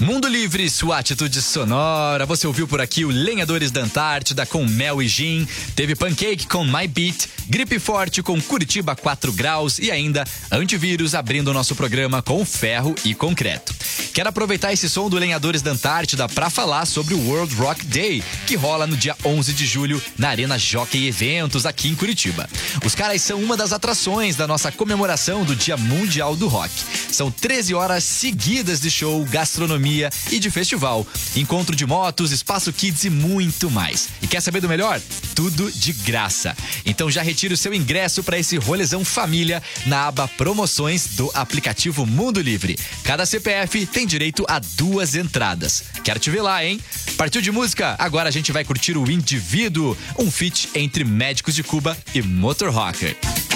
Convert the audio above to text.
Mundo Livre, sua atitude sonora. Você ouviu por aqui o Lenhadores da Antártida com Mel e Gin. Teve Pancake com My Beat, Gripe Forte com Curitiba 4 graus e ainda Antivírus abrindo o nosso programa com Ferro e Concreto. Quero aproveitar esse som do Lenhadores da Antártida para falar sobre o World Rock Day, que rola no dia 11 de julho na Arena Jockey Eventos aqui em Curitiba. Os caras são uma das atrações da nossa comemoração do Dia Mundial do Rock. São 13 horas seguidas de show, gastronomia e de festival. Encontro de motos, espaço kids e muito mais. E quer saber do melhor? Tudo de graça. Então já retire o seu ingresso para esse rolezão família na aba Promoções do aplicativo Mundo Livre. Cada CPF tem direito a 2 entradas. Quero te ver lá, hein? Partiu de música? Agora a gente vai curtir o Indivíduo, um feat entre Médicos de Cuba e Motor Rocker.